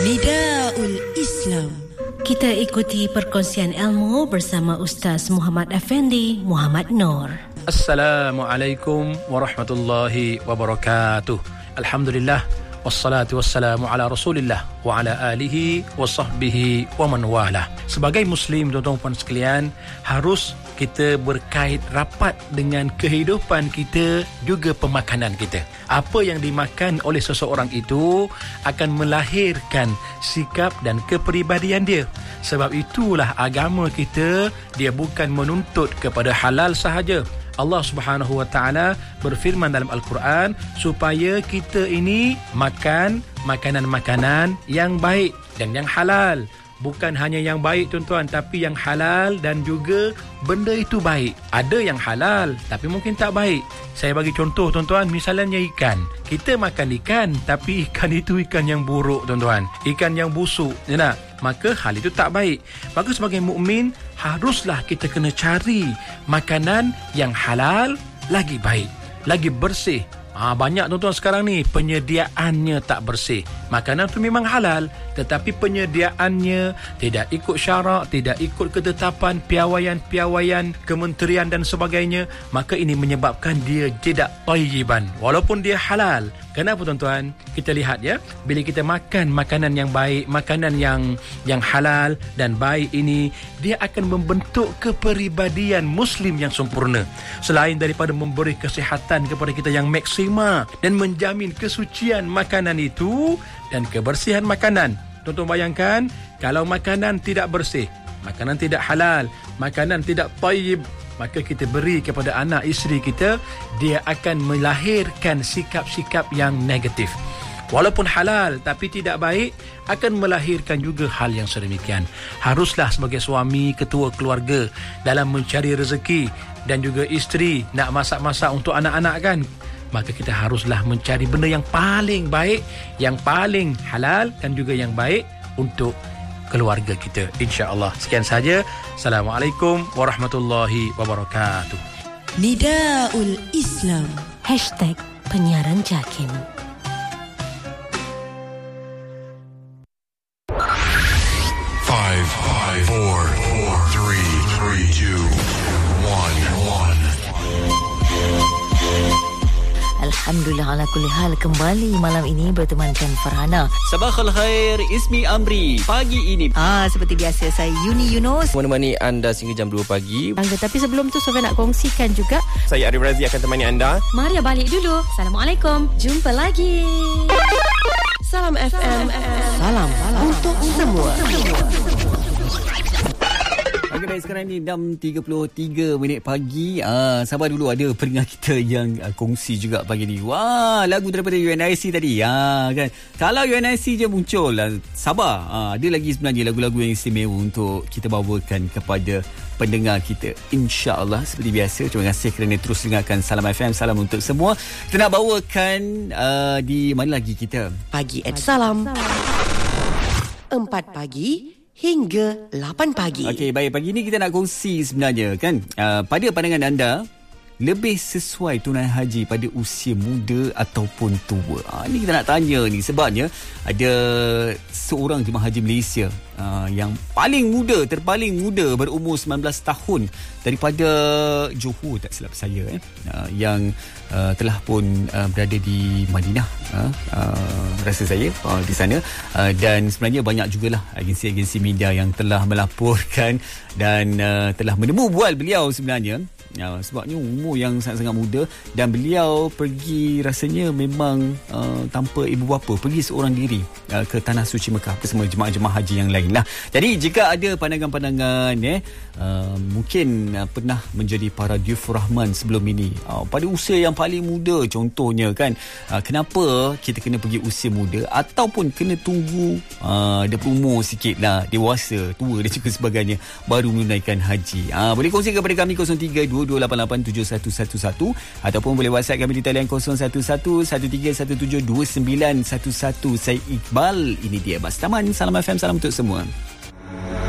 Nidaul Islam. Kita ikuti perkongsian ilmu bersama Ustaz Muhammad Effendi Muhammad Noor. Assalamualaikum warahmatullahi wabarakatuh. Alhamdulillah wassalatu wassalamu ala Rasulillah wa ala alihi wa sahbihi wa man wala. Sebagai muslim, tuan-tuan puan sekalian, harus kita berkait rapat dengan kehidupan kita, juga pemakanan kita. Apa yang dimakan oleh seseorang itu akan melahirkan sikap dan kepribadian dia. Sebab itulah agama kita, dia bukan menuntut kepada halal sahaja. Allah Subhanahu wa taala berfirman dalam Al-Quran supaya kita ini makan makanan-makanan yang baik dan yang halal. Bukan hanya yang baik, tuan-tuan, tapi yang halal dan juga benda itu baik. Ada yang halal tapi mungkin tak baik. Saya bagi contoh, tuan-tuan, misalnya ikan. Kita makan ikan tapi ikan itu ikan yang buruk, tuan-tuan. Ikan yang busuk, ya, maka hal itu tak baik. Maka sebagai mukmin haruslah kita kena cari makanan yang halal, lagi baik, lagi bersih. Banyak, tuan-tuan, sekarang ni penyediaannya tak bersih. Makanan tu memang halal tetapi penyediaannya tidak ikut syarak, tidak ikut ketetapan piawaian kementerian dan sebagainya. Maka ini menyebabkan dia tidak thayyiban walaupun dia halal. Kenapa, tuan-tuan? Kita lihat, ya, bila kita makan makanan yang baik, makanan yang halal dan baik ini, dia akan membentuk kepribadian muslim yang sempurna. Selain daripada memberi kesihatan kepada kita yang maksima dan menjamin kesucian makanan itu dan kebersihan makanan. Tuan-tuan bayangkan, kalau makanan tidak bersih, makanan tidak halal, makanan tidak thayyib, maka kita beri kepada anak isteri kita, dia akan melahirkan sikap-sikap yang negatif. Walaupun halal tapi tidak baik, akan melahirkan juga hal yang sedemikian. Haruslah sebagai suami, ketua keluarga, dalam mencari rezeki dan juga isteri nak masak-masak untuk anak-anak, kan, maka kita haruslah mencari benda yang paling baik, yang paling halal dan juga yang baik untuk keluarga kita, insya-Allah. Sekian saja. Assalamualaikum warahmatullahi wabarakatuh. Nidaul Islam #penyiaran JAKIM. 5, 4, 3, 2, 1. Alhamdulillah ala kulli hal, kembali malam ini bertemankan Farhana. Sabahul khair, Ismi Amri. Pagi ini seperti biasa, saya Yuni Yunus menemani anda sehingga jam 2 pagi. Tapi sebelum tu Sofia nak kongsikan juga, Saya Arif Razi akan temani anda. Maria balik dulu. Assalamualaikum. Jumpa lagi. Salam FM. salam untuk semua. Okey, sekarang ni 6.33 minit pagi. Sabar dulu, ada pendengar kita yang kongsi juga pagi ni. Wah, lagu daripada UNIC tadi. Kan. Kalau UNIC je muncul, sabar. Ada lagi sebenarnya lagu-lagu yang istimewa untuk kita bawakan kepada pendengar kita, insya-Allah. Seperti biasa, terima kasih kerana terus dengarkan Salam FM. Salam untuk semua. Kita nak bawakan di mana lagi kita? Pagi at Salam. 4 pagi hingga 8 pagi. Okey, baik, pagi ni kita nak kongsi sebenarnya, kan, pada pandangan anda, lebih sesuai tunai haji pada usia muda ataupun tua? Ini kita nak tanya ni sebabnya ada seorang jemaah haji Malaysia yang terpaling muda, berumur 19 tahun daripada Johor, tak silap saya, yang telah pun berada di Madinah, rasa saya di sana, dan sebenarnya banyak jugalah agensi-agensi media yang telah melaporkan dan telah menemu bual beliau sebenarnya. Sebabnya umur yang sangat-sangat muda, dan beliau pergi rasanya memang tanpa ibu bapa, pergi seorang diri ke Tanah Suci Mekah bersama jemaah-jemaah haji yang lain lah. Jadi jika ada pandangan-pandangan mungkin pernah menjadi para duyufur rahman sebelum ini, pada usia yang paling muda contohnya, kan, kenapa kita kena pergi usia muda ataupun kena tunggu dia berumur sikit lah, dewasa, tua dan juga sebagainya, baru menunaikan haji? Boleh kongsi kepada kami 0322887111 ataupun boleh WhatsApp kami di talian 011113172911. Saya Iqbal, ini dia Mas Taman. Salam FM, salam untuk semua.